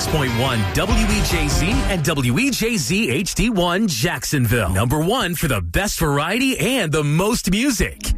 106.1 WEJZ and WEJZ HD1 Jacksonville. Number one for the best variety and the most music.